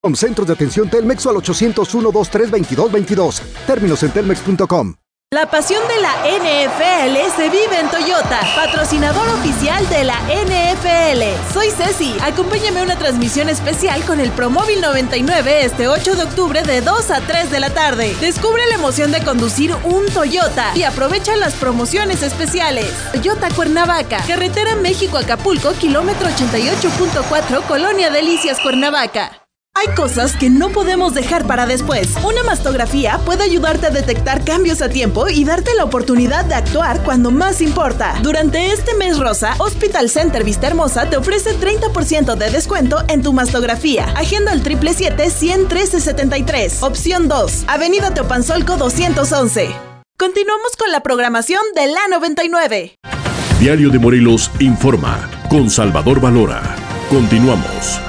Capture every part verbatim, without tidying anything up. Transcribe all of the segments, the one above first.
Centros de atención Telmex o al ochocientos uno, veintitrés, veintidós, veintidós. Términos en telmex punto com. La pasión de la N F L se vive en Toyota, patrocinador oficial de la N F L. Soy Ceci, acompáñame a una transmisión especial con el Promóvil noventa y nueve este ocho de octubre de dos a tres de la tarde. Descubre la emoción de conducir un Toyota y aprovecha las promociones especiales. Toyota Cuernavaca, carretera México-Acapulco, kilómetro ochenta y ocho punto cuatro, Colonia Delicias, Cuernavaca. Hay cosas que no podemos dejar para después. Una mastografía puede ayudarte a detectar cambios a tiempo y darte la oportunidad de actuar cuando más importa. Durante este mes rosa, Hospital Center Vista Hermosa te ofrece treinta por ciento de descuento en tu mastografía. Agenda al siete siete siete, cien, trece setenta y tres. Opción dos, Avenida Teopanzolco doscientos once. Continuamos con la programación de la noventa y nueve. Diario de Morelos informa con Salvador Valora. Continuamos.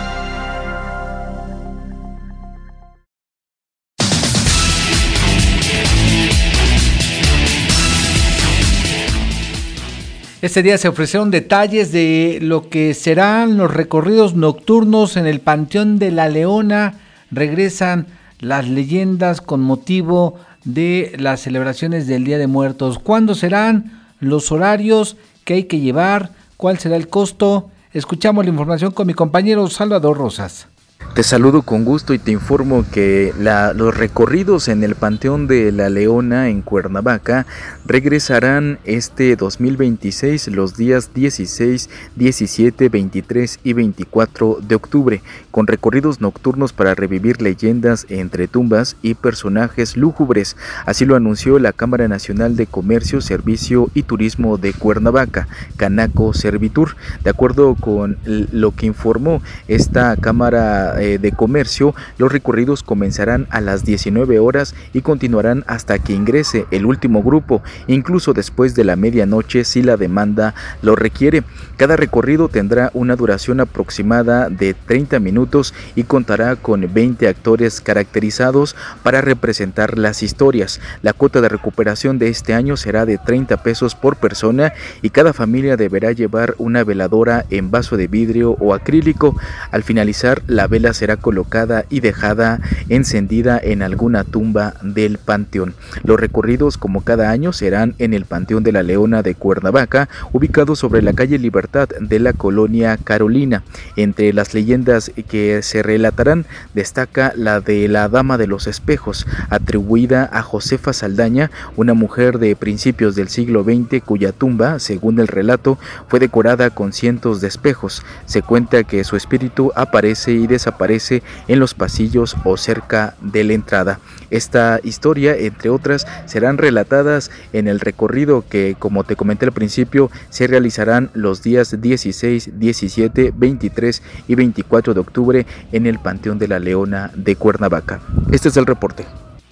Este día se ofrecieron detalles de lo que serán los recorridos nocturnos en el Panteón de la Leona. Regresan las leyendas con motivo de las celebraciones del Día de Muertos. ¿Cuándo serán los horarios que hay que llevar? ¿Cuál será el costo? Escuchamos la información con mi compañero Salvador Rosas. Te saludo con gusto y te informo que la, los recorridos en el Panteón de la Leona en Cuernavaca regresarán este dos mil veintiséis los días dieciséis, diecisiete, veintitrés y veinticuatro de octubre, con recorridos nocturnos para revivir leyendas entre tumbas y personajes lúgubres. Así lo anunció la Cámara Nacional de Comercio, Servicio y Turismo de Cuernavaca, Canaco Servitur. De acuerdo con lo que informó esta Cámara de Comercio, los recorridos comenzarán a las diecinueve horas y continuarán hasta que ingrese el último grupo, incluso después de la medianoche si la demanda lo requiere. Cada recorrido tendrá una duración aproximada de treinta minutos y contará con veinte actores caracterizados para representar las historias. La cuota de recuperación de este año será de treinta pesos por persona y cada familia deberá llevar una veladora en vaso de vidrio o acrílico. Al finalizar, la vela será colocada y dejada encendida en alguna tumba del panteón. Los recorridos, como cada año, serán en el Panteón de la Leona de Cuernavaca, ubicado sobre la calle Libertad de la colonia Carolina. Entre las leyendas que se relatarán destaca la de la Dama de los Espejos, atribuida a Josefa Saldaña, una mujer de principios del siglo veinte cuya tumba, según el relato, fue decorada con cientos de espejos. Se cuenta que su espíritu aparece y desaparece aparece en los pasillos o cerca de la entrada. Esta historia, entre otras, serán relatadas en el recorrido que, como te comenté al principio, se realizarán los días dieciséis, diecisiete, veintitrés y veinticuatro de octubre en el Panteón de la Leona de Cuernavaca. Este es el reporte.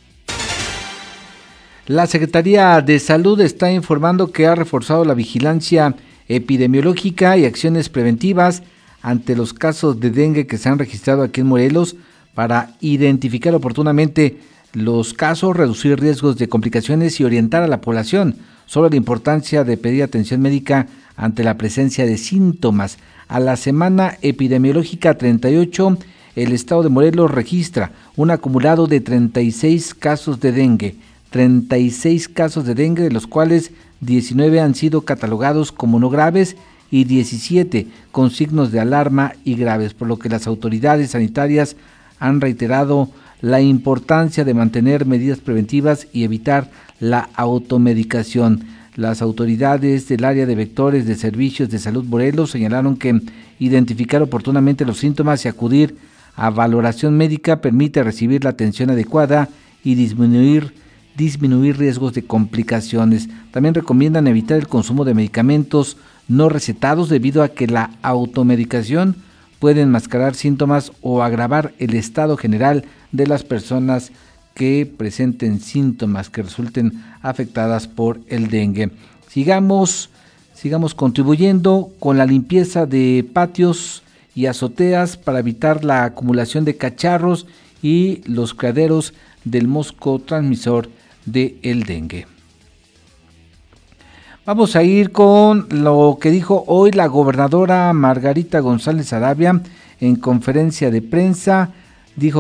La Secretaría de Salud está informando que ha reforzado la vigilancia epidemiológica y acciones preventivas ante los casos de dengue que se han registrado aquí en Morelos para identificar oportunamente los casos, reducir riesgos de complicaciones y orientar a la población sobre la importancia de pedir atención médica ante la presencia de síntomas. A la semana epidemiológica treinta y ocho, el estado de Morelos registra un acumulado de treinta y seis casos de dengue, treinta y seis casos de dengue, de los cuales diecinueve han sido catalogados como no graves y diecisiete con signos de alarma y graves, por lo que las autoridades sanitarias han reiterado la importancia de mantener medidas preventivas y evitar la automedicación. Las autoridades del área de vectores de servicios de salud Morelos señalaron que identificar oportunamente los síntomas y acudir a valoración médica permite recibir la atención adecuada y disminuir disminuir riesgos de complicaciones. También recomiendan evitar el consumo de medicamentos no recetados debido a que la automedicación puede enmascarar síntomas o agravar el estado general de las personas que presenten síntomas que resulten afectadas por el dengue. Sigamos, sigamos contribuyendo con la limpieza de patios y azoteas para evitar la acumulación de cacharros y los criaderos del mosco transmisor del dengue. Vamos a ir con lo que dijo hoy la gobernadora Margarita González Arabia en conferencia de prensa.